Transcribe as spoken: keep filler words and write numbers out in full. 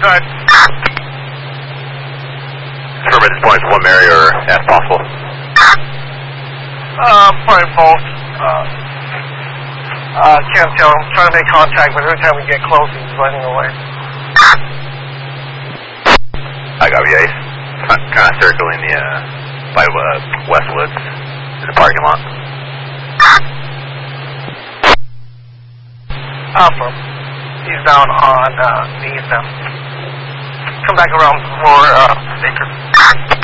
go ahead. Confirm at this point it's one Mary or as possible. Uh, probably both. Uh, uh, can't tell. I'm trying to make contact, but every time we get close, he's running away. I got you, Ace. Kind of circling the, uh, by uh, Westwoods in the parking lot. Alpha. He's down on, uh, the east now. Come back around for, uh, Baker.